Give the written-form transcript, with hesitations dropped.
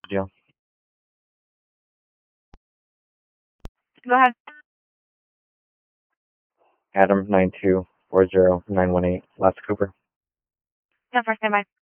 Deal. Go ahead. Adam 9240918, Last Cooper. 10-4, standby.